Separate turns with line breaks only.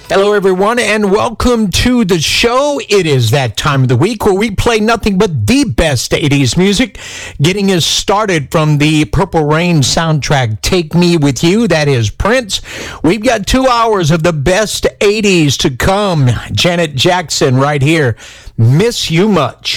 Hello, everyone, and welcome to the show. It is that time of the week where we play nothing but the best 80s music, getting us started from the Purple Rain soundtrack, Take Me With You. That is Prince. We've got 2 hours of the best 80s to come. Janet Jackson right here, Miss You Much.